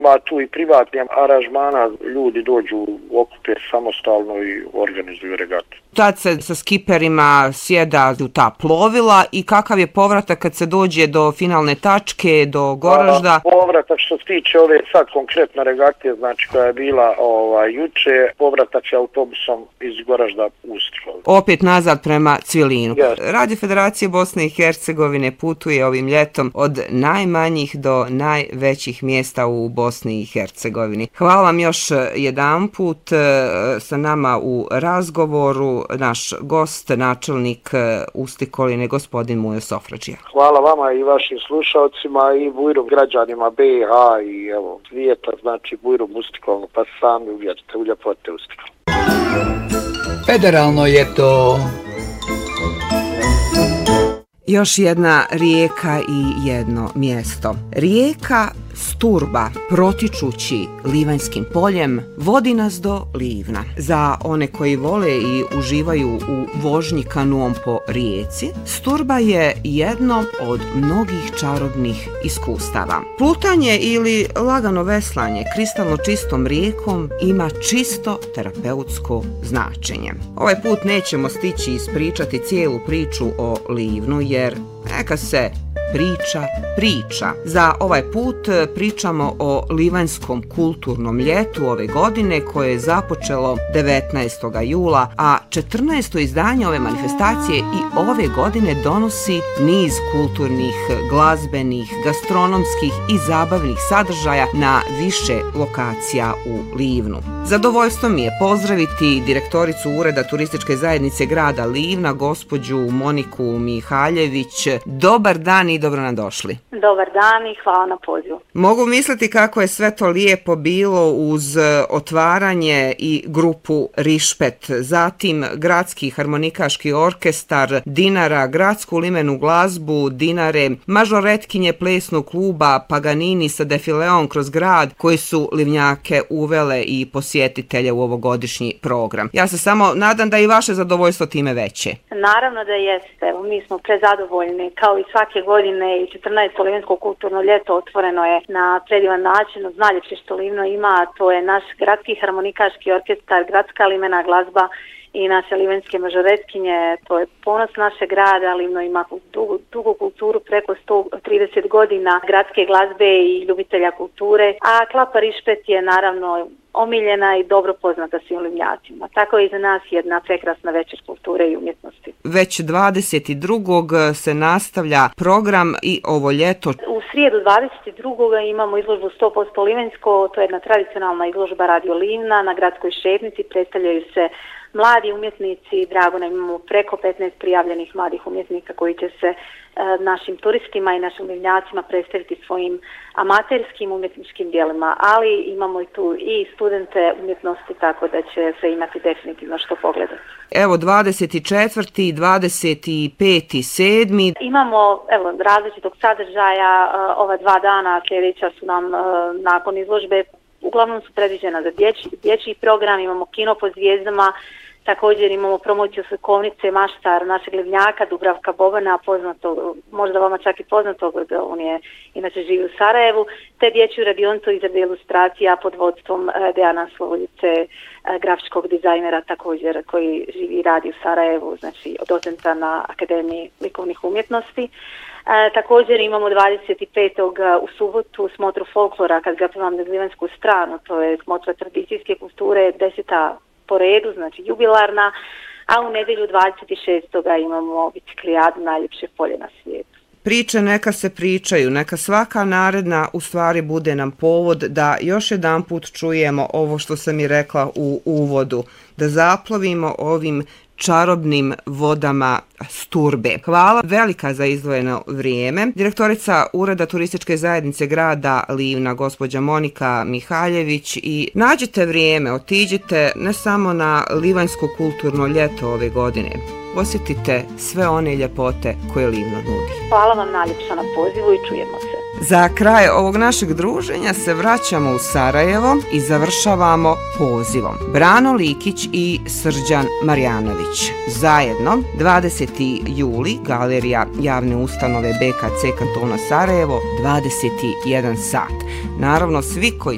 Ma tu i privatnim aranžmana, ljudi dođu, okupe samostalno i organizuju regatu. Tad se sa skiperima sjeda u ta plovila i kakav je povratak kad se dođe do finalne tačke, do Goražda? Povratak što se tiče ove sad konkretno regate, znači koja je bila juče, povratak je autobusom iz Goražda u Ustiklav. Opet nazad prema Cvilinu. Yes. Radio Federacije Bosne i Hercegovine putuje ovim ljetom od najmanjih do najvećih mjesta u Bosni i Hercegovini. Hvala vam još jedanput, sa nama u razgovoru naš gost, načelnik Ustikoline, gospodin Mujo Sofradžija. Hvala vama i vašim slušalcima i bujrom građanima BiH i evo svijeta, znači bujrom Ustikolnu, pa sami uvjerite u ljepote Ustikolnu. Federalno je to. Još jedna rijeka i jedno mjesto. Rijeka Sturba, protičući Livanjskim poljem, vodi nas do Livna. Za one koji vole i uživaju u vožnji kanuom po rijeci, Sturba je jedno od mnogih čarobnih iskustava. Plutanje ili lagano veslanje kristalno čistom rijekom ima čisto terapeutsko značenje. Ovaj put nećemo stići ispričati cijelu priču o Livnu, jer neka se priča. Za ovaj put pričamo o Livanjskom kulturnom ljetu ove godine koje je započelo 19. jula, a 14. izdanje ove manifestacije i ove godine donosi niz kulturnih, glazbenih, gastronomskih i zabavnih sadržaja na više lokacija u Livnu. Zadovoljstvo mi je pozdraviti direktoricu Ureda turističke zajednice grada Livna, gospođu Moniku Mihaljević. Dobar dan i dobro nam došli. Dobar dan i hvala na pozivu. Mogu misliti kako je sve to lijepo bilo uz otvaranje i grupu Rišpet, zatim Gradski harmonikaški orkestar Dinara, Gradsku limenu glazbu Dinare, mažoretkinje plesnog kluba Paganini sa defileom kroz grad koji su Livnjake uvele i posjetitelje u ovogodišnji program. Ja se samo nadam da i vaše zadovoljstvo time veće. Naravno da jeste. Evo, mi smo prezadovoljni. Kao i svake godine i 14. Livanjsko kulturno ljeto otvoreno je na predivan način. Od najljepše što Livno ima, to je naš Gradski harmonikaški orkestar, Gradska limena glazba i naše livanjske mažoretkinje. To je ponos našeg grada. Livno ima dugu kulturu, preko 130 godina gradske glazbe i ljubitelja kulture, a Klapa Rišpet je naravno omiljena i dobro poznata svim Livnjacima. Tako je i za nas jedna prekrasna večer kulture i umjetnosti. Već 22. se nastavlja program i ovo ljeto. U srijedu 22. imamo izložbu 100% Livanjsko, to je jedna tradicionalna izložba Radio Livna. Na gradskoj šetnici predstavljaju se mladi umjetnici. Drago nam, imamo preko 15 prijavljenih mladih umjetnika koji će se našim turistima i našim Livnjacima predstaviti svojim amaterskim umjetničkim dijelima, ali imamo i tu i studente umjetnosti, tako da će se imati definitivno što pogledati. Evo 24. 25. 7. Imamo različitog sadržaja, ova 2 dana sljedeća su nam nakon izložbe, uglavnom su predviđena za dječji program, imamo kino po zvijezdama. Također imamo promociju slikovnice Maštar našeg Livnjaka, Dubravka Bobana, poznato, možda vama čak i poznatog, on je inače živi u Sarajevu, te dječju radionicu izrade ilustracija pod vodstvom Dejana Slovoljice, grafičkog dizajnera također koji živi i radi u Sarajevu, znači docenta na Akademiji likovnih umjetnosti. Također imamo 25. u subotu smotru folklora, kad ga primam na Livanjsku stranu, to je smotra tradicijske kulture, 10. po redu, znači jubilarna, a u nedjelju 26. imamo biciklijadu najljepše polje na svijetu. Priče neka se pričaju, neka svaka naredna u stvari bude nam povod da još jedan put čujemo ovo što sam i rekla u uvodu, da zaplovimo ovim čarobnim vodama Sturbe. Hvala velika za izdvojeno vrijeme. Direktorica Ureda turističke zajednice grada Livna, gospođa Monika Mihaljević, i nađite vrijeme, otiđite ne samo na Livanjsko kulturno ljeto ove godine, osjetite sve one ljepote koje Livno nudi. Hvala vam najljepša na pozivu i čujemo se. Za kraj ovog našeg druženja se vraćamo u Sarajevo i završavamo pozivom. Brano Likić i Srđan Marjanović. Zajedno 20. juli, galerija javne ustanove BKC kantona Sarajevo, 21 sat. Naravno, svi koji